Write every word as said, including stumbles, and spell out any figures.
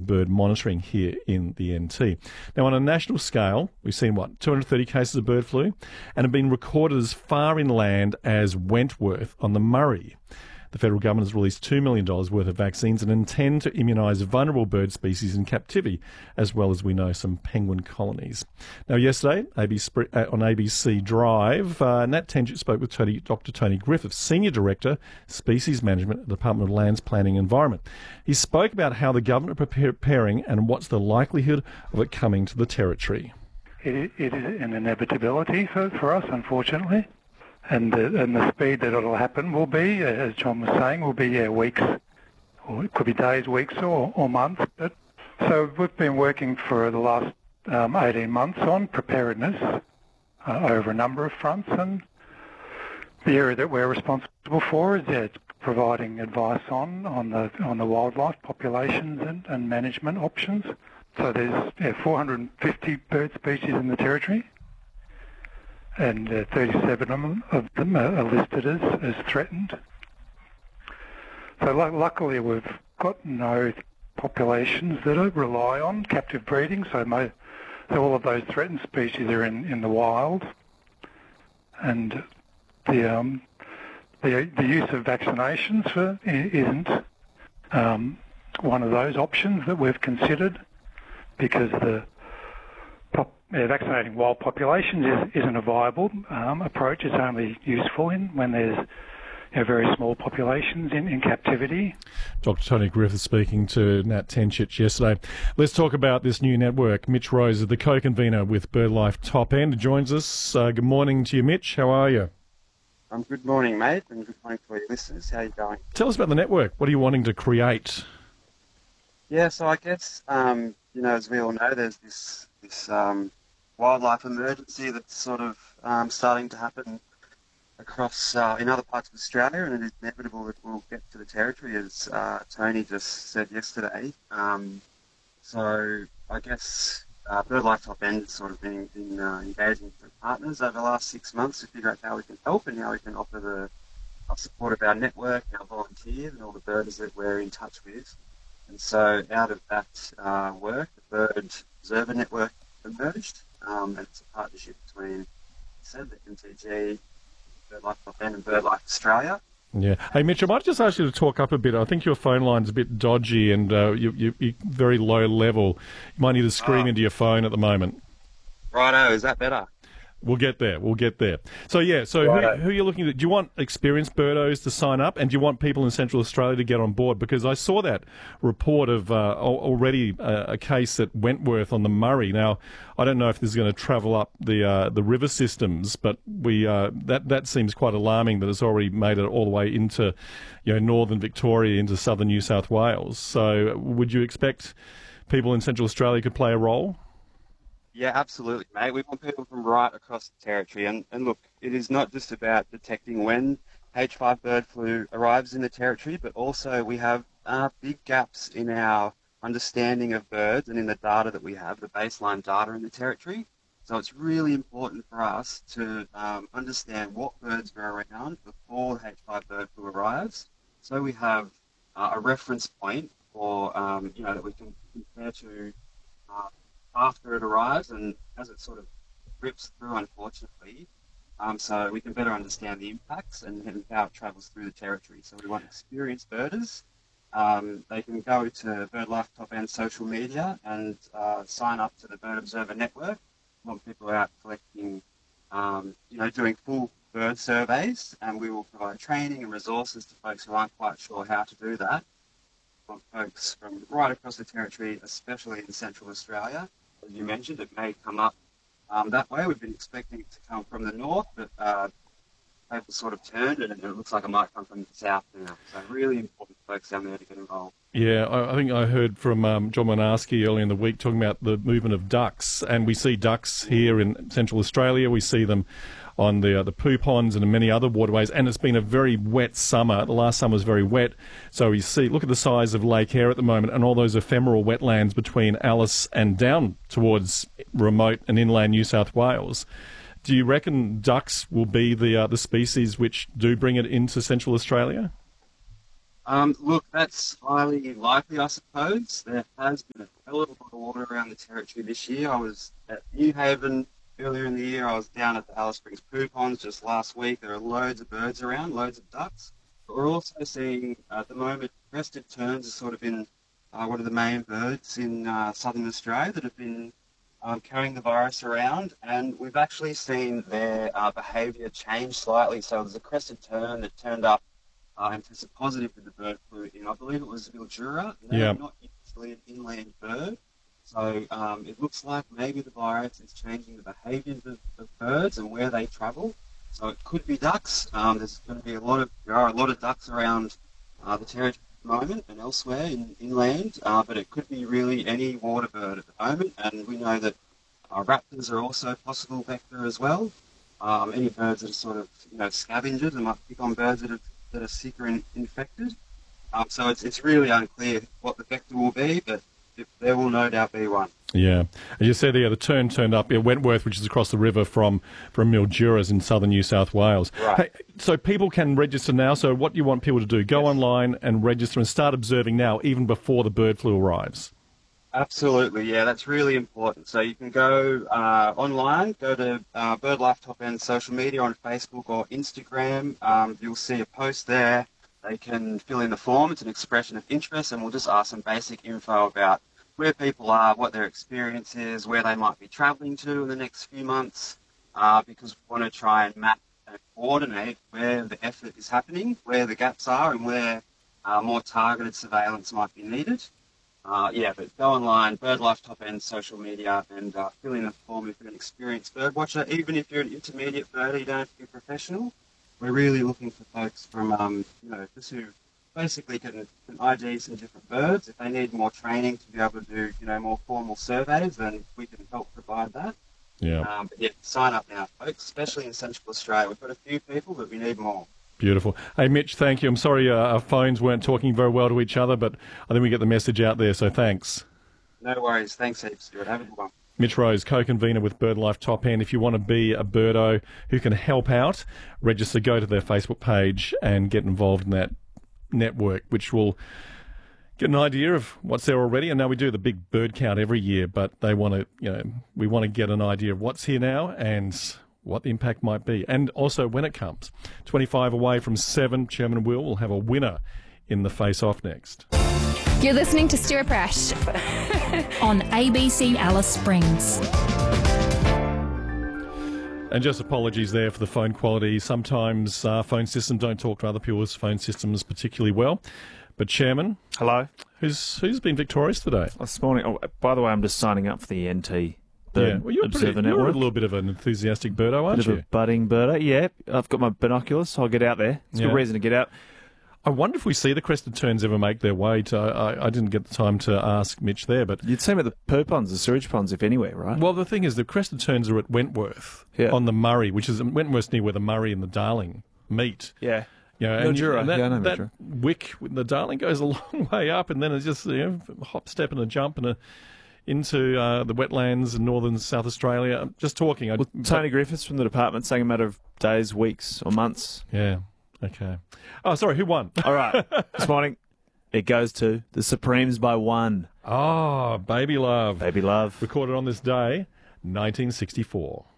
bird monitoring here in the N T. Now, on a national scale, we've seen, what, two hundred thirty cases of bird flu, and have been recorded as far inland as Wentworth on the Murray. The federal government has released two million dollars worth of vaccines and intend to immunise vulnerable bird species in captivity, as well as, we know, some penguin colonies. Now, yesterday, A B C, uh, on A B C Drive, uh, Nat Tenchett spoke with Tony, Doctor Tony Griffith, Senior Director, Species Management at the Department of Lands, Planning and Environment. He spoke about how the government are preparing and what's the likelihood of it coming to the territory. It, it is an inevitability for, for us, unfortunately. And the, and the speed that it'll happen will be, as John was saying, will be yeah, weeks, or it could be days, weeks, or, or months. But, so we've been working for the last um, eighteen months on preparedness uh, over a number of fronts, and the area that we're responsible for is yeah, providing advice on on the on the wildlife populations and, and management options. So there's yeah, four hundred fifty bird species in the territory, and uh, thirty-seven of them are, are listed as, as threatened. So l- luckily we've got no populations that are, rely on captive breeding, so, mo- so all of those threatened species are in, in the wild. And the, um, the the use of vaccinations for, isn't um, one of those options that we've considered, because the pop, yeah, vaccinating wild populations is, isn't a viable um, approach. It's only useful in when there's you know, very small populations in, in captivity. Doctor Tony Griffith speaking to Nat Tenchett yesterday. Let's talk about this new network. Mitch Rose, the co-convener with BirdLife Top End, joins us. Uh, good morning to you, Mitch. How are you? Um, good morning, mate, and good morning to your listeners. How are you going? Tell us about the network. What are you wanting to create? Yeah, so I guess, um, you know, as we all know, there's this this um, wildlife emergency that's sort of um, starting to happen across uh, in other parts of Australia, and it is inevitable that we'll get to the territory, as uh, Tony just said yesterday. Um, so I guess uh, BirdLife Top End has sort of been, been uh, engaging with partners over the last six months to figure out how we can help and how we can offer the uh, support of our network, our volunteers, and all the birders that we're in touch with. And so out of that uh, work, the Bird Observer Network emerged, um, and it's a partnership between, as I said, the M T G, BirdLife Top End and BirdLife Australia. Yeah. Hey, Mitch, I might just ask you to talk up a bit. I think your phone line's a bit dodgy and uh, you, you, you're very low level. You might need to scream oh. into your phone at the moment. Righto, is that better? We'll get there. We'll get there. So, yeah, so who, who are you looking at? Do you want experienced birdos to sign up, and do you want people in Central Australia to get on board? Because I saw that report of uh, already a, a case at Wentworth on the Murray. Now, I don't know if this is going to travel up the uh, the river systems, but we uh, that that seems quite alarming that it's already made it all the way into, you know, northern Victoria, into southern New South Wales. So, would you expect people in Central Australia could play a role? Yeah, absolutely, mate. We want people from right across the territory. And, and look, it is not just about detecting when H five bird flu arrives in the territory, but also we have uh, big gaps in our understanding of birds and in the data that we have, the baseline data in the territory. So it's really important for us to um, understand what birds are around before H five bird flu arrives. So we have uh, a reference point for, um, you know, that we can compare to uh, after it arrives and as it sort of rips through, unfortunately, um, so we can better understand the impacts and, and how it travels through the territory. So we want experienced birders. Um, they can go to BirdLife Top End social media and uh, sign up to the Bird Observer Network. We want people out collecting, um, you know, doing full bird surveys, and we will provide training and resources to folks who aren't quite sure how to do that. We want folks from right across the territory, especially in Central Australia. As you mentioned, it may come up um, that way. We've been expecting it to come from the north, but uh, people sort of turned, and it looks like it might come from the south now. So really important folks down there to get involved. Yeah, I, I think I heard from um, John Monarski earlier in the week talking about the movement of ducks, and we see ducks here in Central Australia. We see them on the uh, the poo ponds and in many other waterways, and it's been a very wet summer. The last summer was very wet, so you see, look at the size of Lake Eyre at the moment and all those ephemeral wetlands between Alice and down towards remote and inland New South Wales. Do you reckon ducks will be the uh, the species which do bring it into Central Australia? Um, look, that's highly likely, I suppose. There has been a hell of a lot of water around the territory this year. I was at New Haven earlier in the year. I was down at the Alice Springs Poo Ponds just last week. There are loads of birds around, loads of ducks. But we're also seeing, at the moment, crested terns are sort of been uh, one of the main birds in uh, southern Australia that have been um, carrying the virus around. And we've actually seen their uh, behaviour change slightly. So there's a crested tern that turned up Uh, and tested positive with the bird flu in, I believe it was Mildura. They're Yeah. not usually an inland bird. So um, it looks like maybe the virus is changing the behaviours of, of birds and where they travel. So it could be ducks. Um, there's going to be a lot of, there are a lot of ducks around uh, the territory at the moment and elsewhere in inland, uh, but it could be really any water bird at the moment. And we know that uh, raptors are also a possible vector as well. Um, any birds that are sort of, you know, scavengers and might pick on birds that have that are sick or in, infected. Um, so it's it's really unclear what the vector will be, but it, there will no doubt be one. Yeah. As you said there, the tern turned up at Wentworth, which is across the river from, from Mildura's in southern New South Wales. Right. Hey, so people can register now. So what do you want people to do? Go Yes. online and register and start observing now, even before the bird flu arrives. Absolutely, yeah, that's really important. So you can go uh, online, go to uh, BirdLife Top End social media on Facebook or Instagram. Um, you'll see a post there. They can fill in the form. It's an expression of interest, and we'll just ask some basic info about where people are, what their experience is, where they might be travelling to in the next few months, uh, because we want to try and map and coordinate where the effort is happening, where the gaps are, and where uh, more targeted surveillance might be needed. Uh, yeah, but go online, BirdLife Top End social media, and uh, fill in a form if you're an experienced bird watcher. Even if you're an intermediate birder, you don't have to be a professional. We're really looking for folks from, um, you know, just who basically can, can I D some different birds. If they need more training to be able to do, you know, more formal surveys, then we can help provide that. Yeah. Um, but yeah, sign up now, folks, especially in Central Australia. We've got a few people, but we need more. Beautiful. Hey, Mitch, thank you. I'm sorry uh, our phones weren't talking very well to each other, but I think we get the message out there, so thanks. No worries. Thanks, heaps, Stuart. Have a good one. Mitch Rose, co-convener with BirdLife Top End. If you want to be a birdo who can help out, register, go to their Facebook page and get involved in that network, which will get an idea of what's there already. And now we do the big bird count every year, but they want to, you know, we want to get an idea of what's here now and what the impact might be, and also when it comes. twenty-five away from seven, Chairman Will will have a winner in the face-off next. You're listening to Stuart Brash on A B C Alice Springs. And just apologies there for the phone quality. Sometimes our phone systems don't talk to other people's phone systems particularly well. But Chairman, hello. Who's who's been victorious today? This morning. Oh, by the way, I'm just signing up for the N T. Bird Yeah, well, you're, Observer pretty, you're Network. a little bit of an enthusiastic birdo, aren't Bit of you? a budding birder. Yeah, I've got my binoculars, so I'll get out there. It's a Yeah. good reason to get out. I wonder if we see the crested terns ever make their way to... I, I didn't get the time to ask Mitch there, but... You'd see them at the poo ponds, the sewage ponds, if anywhere, right? Well, the thing is, the crested terns are at Wentworth Yeah. on the Murray, which is Wentworth's near where the Murray and the Darling meet. yeah. You know, and, you- Mildura. and that, Yeah, I know that Mildura. wick with the Darling goes a long way up, and then it's just, you know, hop, step, and a jump, and a, into uh, the wetlands in northern South Australia. I'm just talking. I, Well, Tony Griffiths from the department saying a matter of days, weeks, or months. Yeah. Okay. Oh, sorry. Who won? All right. This morning, it goes to the Supremes by one. Oh, Baby Love. Baby Love. Recorded on this day, nineteen sixty-four.